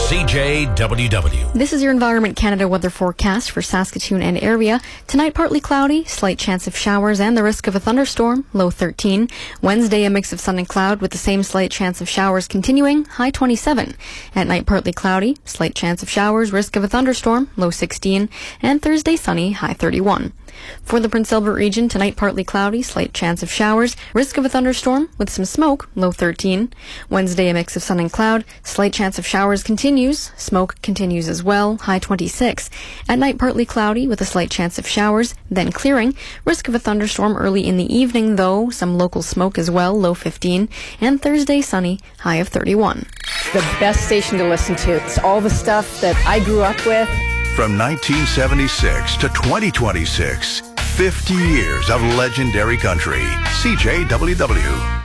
CJWW. This is your Environment Canada weather forecast for Saskatoon and area. Tonight, partly cloudy, slight chance of showers and the risk of a thunderstorm, low 13. Wednesday, a mix of sun and cloud with the same slight chance of showers continuing, high 27. At night, partly cloudy, slight chance of showers, risk of a thunderstorm, low 16. And Thursday, sunny, high 31. For the Prince Albert region, tonight partly cloudy, slight chance of showers, risk of a thunderstorm with some smoke, low 13. Wednesday, a mix of sun and cloud, slight chance of showers continues, smoke continues as well, high 26. At night, partly cloudy with a slight chance of showers, then clearing, risk of a thunderstorm early in the evening though, some local smoke as well, low 15. And Thursday, sunny, high of 31. The best station to listen to. It's all the stuff that I grew up with. From 1976 to 2026, 50 years of legendary country. CJWW.